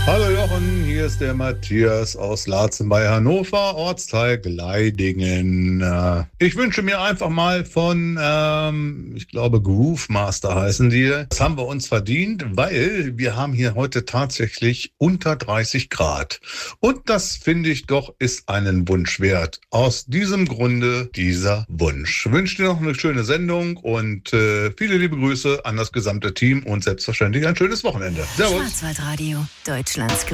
Hallo Jochen, hier ist der Matthias aus Laatzen bei Hannover, Ortsteil Gleidingen. Ich wünsche mir einfach mal von, ich glaube Groove Master heißen die. Das haben wir uns verdient, weil wir haben hier heute tatsächlich unter 30 Grad. Und das finde ich doch ist einen Wunsch wert. Aus diesem Grunde dieser Wunsch. Ich wünsche dir noch eine schöne Sendung und viele liebe Grüße an das gesamte Team und selbstverständlich ein schönes Wochenende. Servus. Schwarzwaldradio, Deutschlands